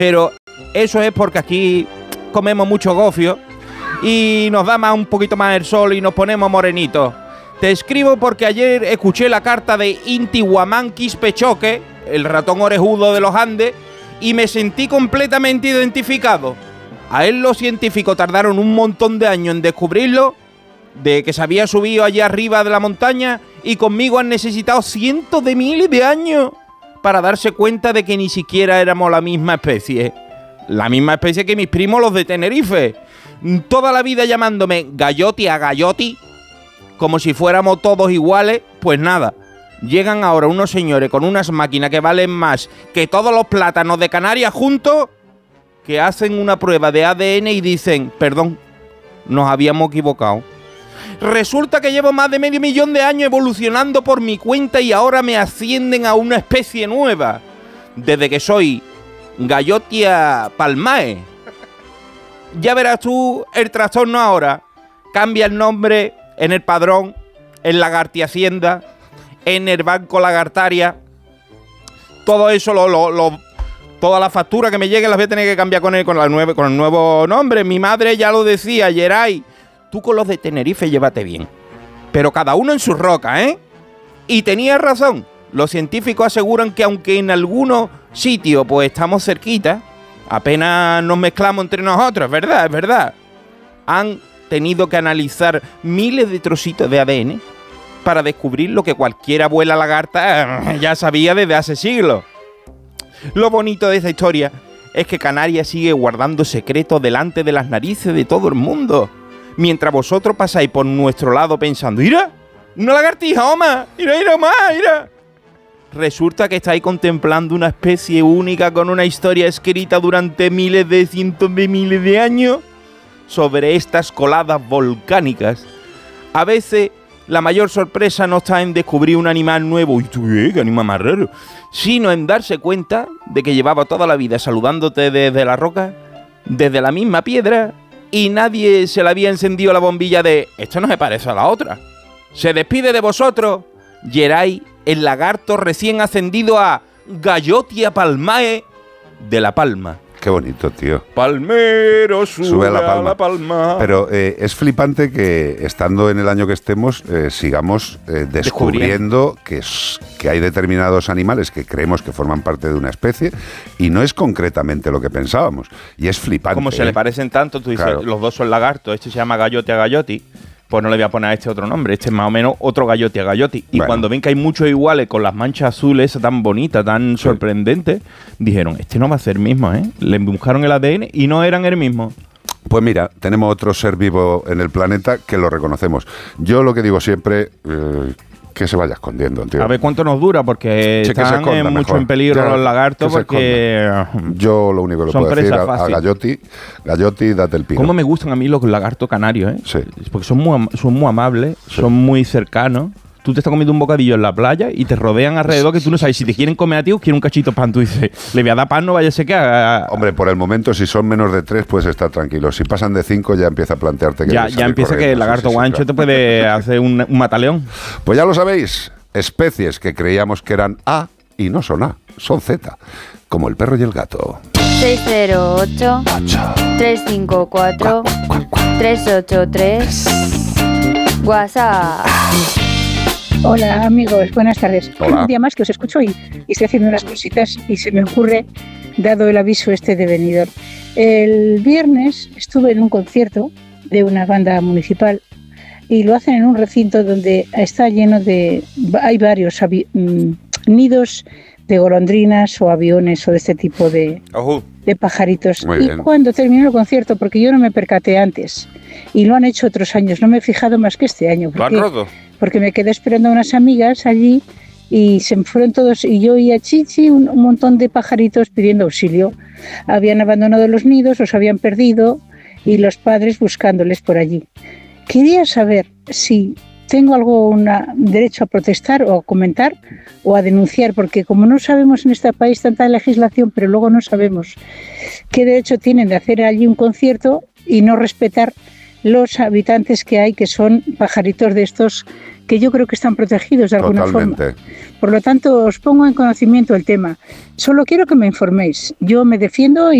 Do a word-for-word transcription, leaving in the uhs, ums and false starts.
Pero eso es porque aquí comemos mucho gofio y nos da más un poquito más el sol y nos ponemos morenitos. Te escribo porque ayer escuché la carta de Intihuamán Quispechoque, el ratón orejudo de los Andes, y me sentí completamente identificado. A él los científicos tardaron un montón de años en descubrirlo, de que se había subido allá arriba de la montaña, y conmigo han necesitado cientos de miles de años para darse cuenta de que ni siquiera éramos la misma especie. La misma especie que mis primos los de Tenerife. Toda la vida llamándome Galloti a Galloti, como si fuéramos todos iguales. Pues nada, llegan ahora unos señores con unas máquinas que valen más que todos los plátanos de Canarias juntos, que hacen una prueba de A D N y dicen, perdón, nos habíamos equivocado. Resulta que llevo más de medio millón de años evolucionando por mi cuenta y ahora me ascienden a una especie nueva. Desde que soy Gallotia palmae. Ya verás tú el trastorno ahora. Cambia el nombre en el padrón, en Lagarti Hacienda, en el Banco Lagartaria. Todo eso, lo, lo, lo, toda la factura que me llegue las voy a tener que cambiar con el, con, la nueve, con el nuevo nombre. Mi madre ya lo decía, Geray, tú con los de Tenerife llévate bien, pero cada uno en su roca, ¿eh? Y tenía razón. Los científicos aseguran que aunque en algunos sitios pues estamos cerquita, apenas nos mezclamos entre nosotros, ¿verdad? Es verdad. Han tenido que analizar miles de trocitos de A D N para descubrir lo que cualquier abuela lagarta ya sabía desde hace siglos. Lo bonito de esta historia es que Canarias sigue guardando secretos delante de las narices de todo el mundo, mientras vosotros pasáis por nuestro lado pensando, ¡mira! ¡Una lagartija, Oma! ¡Mira, mira, más! ¡Mira! Resulta que estáis contemplando una especie única con una historia escrita durante miles de cientos de miles de años sobre estas coladas volcánicas. A veces la mayor sorpresa no está en descubrir un animal nuevo, y tú, ¿eh? ¡Qué animal más raro!, sino en darse cuenta de que llevaba toda la vida saludándote desde la roca, desde la misma piedra, y nadie se le había encendido la bombilla de esto no se parece a la otra. Se despide de vosotros, Geray, el lagarto recién ascendido a Gallotia palmae de La Palma. Qué bonito, tío. Palmero sube, sube a, la palma. a la palma. Pero eh, es flipante que, estando en el año que estemos, eh, sigamos eh, descubriendo que, es, que hay determinados animales que creemos que forman parte de una especie y no es concretamente lo que pensábamos. Y es flipante. Como se ¿eh? le parecen tanto, tú dices, claro, los dos son lagartos, este se llama Gallote a Galloti, pues no le voy a poner a este otro nombre, este es más o menos otro Gallote a Galloti. Y bueno, cuando ven que hay muchos iguales con las manchas azules, esa tan bonita, tan sí. sorprendente, dijeron, este no va a ser el mismo, ¿eh? Le buscaron el A D N y no eran el mismo. Pues mira, tenemos otro ser vivo en el planeta que lo reconocemos. Yo lo que digo siempre, eh, que se vaya escondiendo, tío. A ver cuánto nos dura, porque sí, están esconda, en mucho en peligro ya, los lagartos, porque yo lo único que le puedo decir a, a Gallotti, Gallotti, date el pino. Cómo me gustan a mí los lagartos canarios, ¿eh? Sí. Porque son muy, son muy amables, sí. son muy cercanos. Tú te estás comiendo un bocadillo en la playa y te rodean alrededor, que tú no sabes si te quieren comer a ti o quieren un cachito de pan. Tú dices, le voy a dar pan, no vaya a ser que haga... Hombre, por el momento, si son menos de tres, puedes estar tranquilo. Si pasan de cinco, ya empieza a plantearte que... Ya, ya empieza corriendo. Que el lagarto sí, sí, guancho sí, claro. te puede hacer un, un mataleón. Pues ya lo sabéis, especies que creíamos que eran A y no son A, son Z, como el perro y el gato. seis cero ocho, tres cinco cuatro, tres ocho tres WhatsApp. Hola amigos, buenas tardes. Hola. Un día más que os escucho y, y estoy haciendo unas cositas y se me ocurre, dado el aviso este de Benidorm. El viernes estuve en un concierto de una banda municipal y lo hacen en un recinto donde está lleno de... hay varios avi- nidos de golondrinas o aviones o de este tipo de, uh-huh. de pajaritos. Muy y bien. Cuando terminó el concierto, porque yo no me percaté antes y lo han hecho otros años, no me he fijado más que este año. ¿Lo han roto? Porque me quedé esperando a unas amigas allí y se me fueron todos, y yo y a Chichi, un, un montón de pajaritos pidiendo auxilio. Habían abandonado los nidos, los habían perdido y los padres buscándoles por allí. Quería saber si tengo algún derecho a protestar o a comentar o a denunciar, porque como no sabemos en este país tanta legislación, pero luego no sabemos qué derecho tienen de hacer allí un concierto y no respetar los habitantes que hay, que son pajaritos de estos que yo creo que están protegidos de alguna Totalmente. forma. Por lo tanto, os pongo en conocimiento el tema. Solo quiero que me informéis. Yo me defiendo y